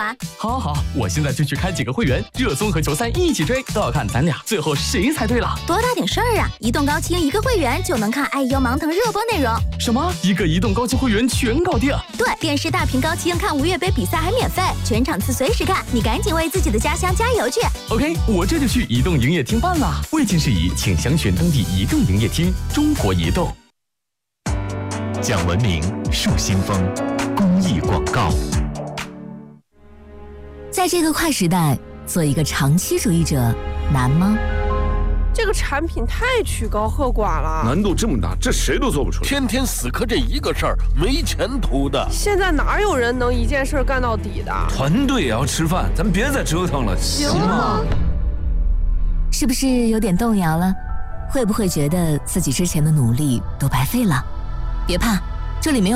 啊。 好好，我现在就去开几个会员，热搜和球赛一起追，都要看咱俩最后谁猜对了。 多大点事儿啊！移动高清一个会员就能看爱优芒腾热播内容。 什么？一个移动高清会员全搞定？ 对，电视大屏高清看无越杯比赛还免费，全场次随时看，你赶紧为自己的家乡加油去。 OK， 我这就去移动营业厅办了。未经事宜，请详询当地移动营业厅。中国移动。 讲文明，树新风，公益广告。 在这个快时代，做一个长期主义者难吗？ 这个产品太曲高和寡了， 难度这么大，这谁都做不出来。 天天死磕这一个事儿，没前途的。 现在哪有人能一件事干到底的？ 团队也要吃饭，咱别再折腾了，行吗？ 是不是有点动摇了？会不会觉得自己之前的努力都白费了？别怕，这里没有